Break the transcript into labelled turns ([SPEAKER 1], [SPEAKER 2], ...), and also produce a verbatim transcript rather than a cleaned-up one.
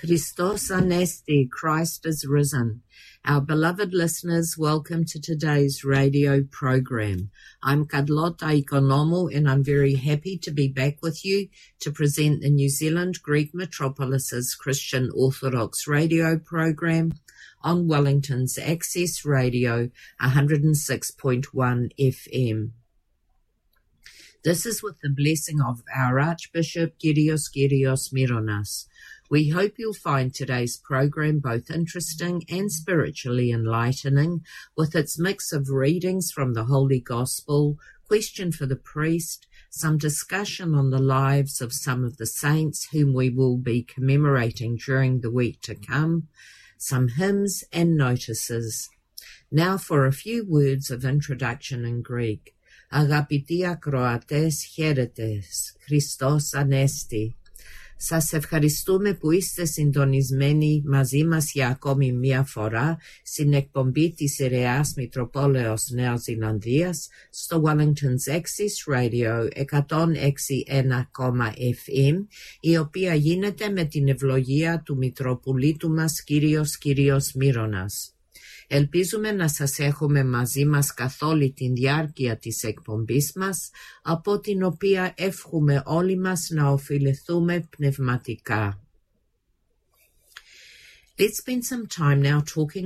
[SPEAKER 1] Christos Anesti, Christ is risen. Our beloved listeners, welcome to today's radio program. I'm Carlota Ikonomou, and I'm very happy to be back with you to present the New Zealand Greek Metropolis's Christian Orthodox radio program on Wellington's Access Radio one oh six point one F M. This is with the blessing of our Archbishop Kyrios Kyrios Myronas. We hope you'll find today's program both interesting and spiritually enlightening, with its mix of readings from the Holy Gospel, question for the priest, some discussion on the lives of some of the saints whom we will be commemorating during the week to come, some hymns and notices. Now for a few words of introduction in Greek. Αγαπητοί ακροατές, χαίρετες, Χριστός Ανέστη. Σας ευχαριστούμε που είστε συντονισμένοι μαζί μας για ακόμη μία φορά στην εκπομπή της Ιεράς Μητροπόλεως Νέας Ζηλανδίας στο Wellington's Access Radio εκατόν έξι κόμμα ένα F M, η οποία γίνεται με την ευλογία του Μητροπολίτου μας Κύριος Κύριος Μύρωνας. Ελπίζουμε να σας έχουμε μαζί μας καθ' όλη τη διάρκεια της εκπομπής μας, από την οποία εύχομαι όλοι μας να ωφεληθούμε πνευματικά. Let's spend some time now talking